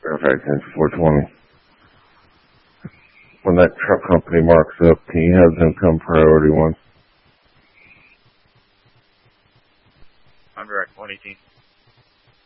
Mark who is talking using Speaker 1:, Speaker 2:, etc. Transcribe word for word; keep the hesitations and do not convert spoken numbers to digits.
Speaker 1: Fairfax Engine four twenty. When that truck company marks up, can you have them come priority one?
Speaker 2: I'm direct one eighteen.